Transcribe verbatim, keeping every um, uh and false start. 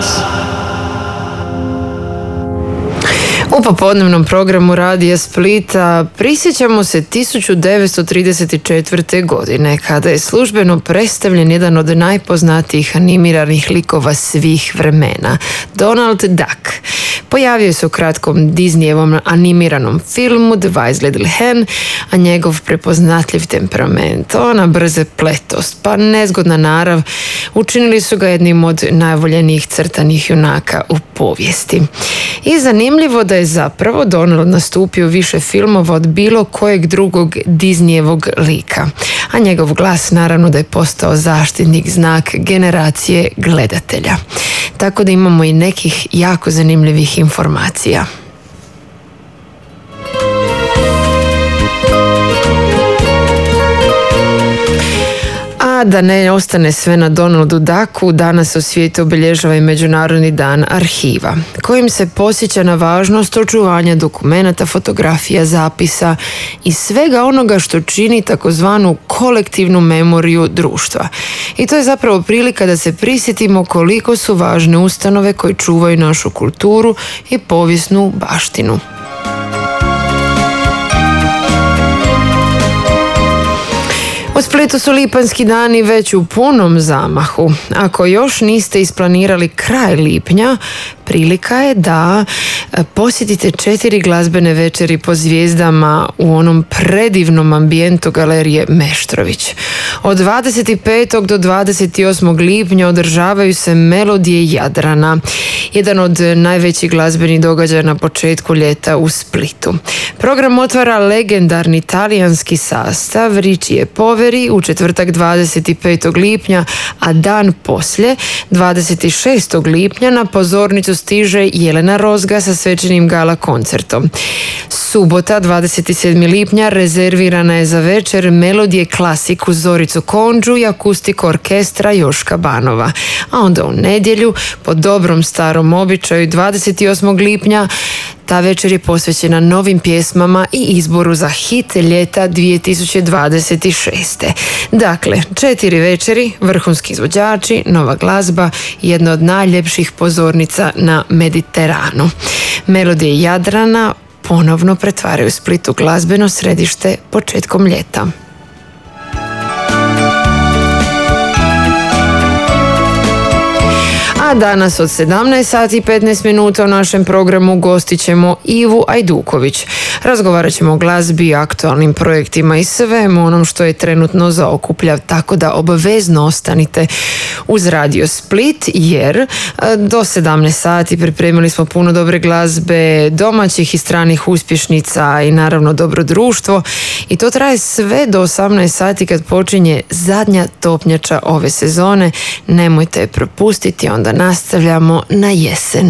U popodnevnom programu Radija Splita prisjećamo se tisuću devetsto trideset četvrte. godine kada je službeno predstavljen jedan od najpoznatijih animiranih likova svih vremena, Donald Duck. Pojavio se u kratkom Disneyevom animiranom filmu The Wise Little Hen, a njegov prepoznatljiv temperament, ona brze pletost pa nezgodna narav učinili su ga jednim od najvoljenijih crtanih junaka u povijesti. I zanimljivo da je zapravo Donald nastupio više filmova od bilo kojeg drugog Disneyevog lika, a njegov glas naravno da je postao zaštitnik znak generacije gledatelja. Tako da imamo i nekih jako zanimljivih informacija. A da ne ostane sve na Donaldu Ducku, danas u svijetu obilježava i Međunarodni dan arhiva, kojim se podsjeća na važnost očuvanja dokumenata, fotografija, zapisa i svega onoga što čini takozvanu kolektivnu memoriju društva. I to je zapravo prilika da se prisjetimo koliko su važne ustanove koje čuvaju našu kulturu i povijesnu baštinu. U Splitu su lipanjski dani već u punom zamahu. Ako još niste isplanirali kraj lipnja, prilika je da posjetite četiri glazbene večeri po zvijezdama u onom predivnom ambijentu galerije Meštrović. Od dvadeset petog do dvadeset osmog lipnja održavaju se Melodije Jadrana, jedan od najvećih glazbenih događaja na početku ljeta u Splitu. Program otvara legendarni talijanski sastav Richie Poveri u četvrtak dvadeset petog lipnja, a dan poslije, dvadeset šestog lipnja, na pozornicu stiže Jelena Rozga sa svečanim gala koncertom. Subota, dvadeset sedmog lipnja, rezervirana je za večer Melodije Klasik uz Zoricu Konđu i akustiku orkestra Joška Banova. A onda u nedjelju, po dobrom starom običaju, dvadeset osmog lipnja, ta večer je posvećena novim pjesmama i izboru za hit ljeta dvije tisuće dvadeset šeste. Dakle, četiri večeri, vrhunski izvođači, nova glazba, jedna od najljepših pozornica na Mediteranu. Melodije Jadrana ponovno pretvaraju Split u glazbeno središte početkom ljeta. A danas od sedamnaest sati i petnaest minuta u našem programu gostit ćemo Ivu Ajduković. Razgovarat ćemo o glazbi, aktualnim projektima i svemu onom što je trenutno zaokuplja, tako da obavezno ostanite uz Radio Split, jer do sedamnaest sati pripremili smo puno dobre glazbe, domaćih i stranih uspješnica i naravno dobro društvo, i to traje sve do osamnaest sati kad počinje zadnja topnjača ove sezone. Nemojte je propustiti, onda nastavljamo na jesen.